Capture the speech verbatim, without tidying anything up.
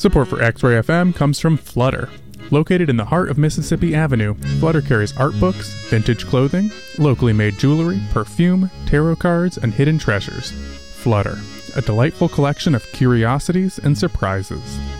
Support for X-Ray F M comes from Flutter. Located in the heart of Mississippi Avenue, Flutter carries art books, vintage clothing, locally made jewelry, perfume, tarot cards, and hidden treasures. Flutter, a delightful collection of curiosities and surprises.